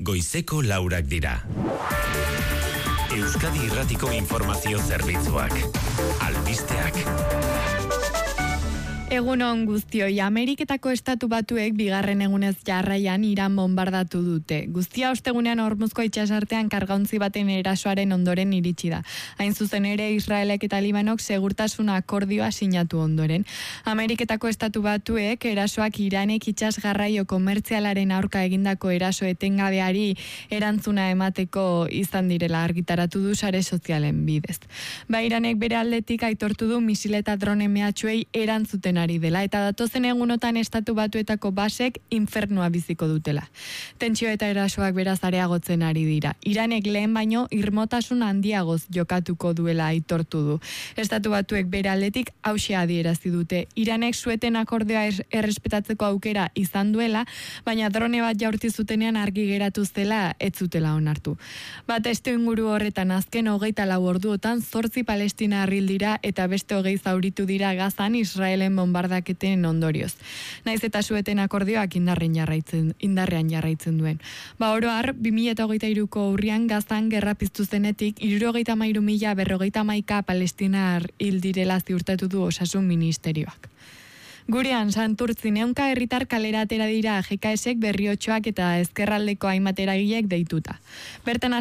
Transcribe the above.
goizeko 4 dira. Euskadi Irratiko Informazio Zerbitzuak. Albisteak. Egunon guztioi, Ameriketako Estatu Batuek bigarren egunez jarraian Iran bombardatu dute. Guztia ostegunean Hormuzko itsasartean kargauntzi baten erasoaren ondoren iritsi da. Hain zuzen ere Israelek eta Libanok segurtasun akordioa sinatu ondoren. Ameriketako Estatu Batuek erasoak Iranek itsas garraio komertzialaren aurka egindako eraso etengabeari erantzuna emateko izan direla argitaratu du sare sozialen bidez. Iranek bere aldetik aitortu du misil eta drone mehatxuei erantzuten ari dela, eta datozen egunotan Estatu Batuetako basek infernua biziko dutela. Tentsio eta erasoak beraz areagotzen ari dira. Iranek lehen baino irmotasun handiagoz jokatuko duela aitortu du. Estatu Batuek bere aldetik hauxe adierazi dute. Iranek sueten akordioa errespetatzeko aukera izan duela, baina drone bat jaurti zutenean argi geratu zela ez zutela onartu. Testuinguru horretan azken 24 orduotan 8 Palestina hil dira eta beste 20 zauritu dira Gazan Israelen bombardaketen ondorioz. Naiz eta sueten akordioak indarrean jarraitzen duen. Oro har, 2023ko urrian Gazan gerra piztu zenetik 73.041 palestinar hil direla ziurtatu du Osasun Ministerioak. Gurean, Santurtzin ehunka herritar kalera atera dira GKSek Berriotxoak eta ezkerraldeko hainbat eragileek deituta. Bertan